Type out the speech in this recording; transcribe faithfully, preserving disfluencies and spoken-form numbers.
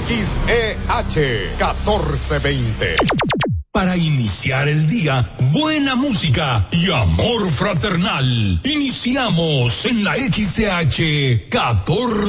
X E H catorce veinte. Para iniciar el día, buena música y amor fraternal. Iniciamos en la X E H catorce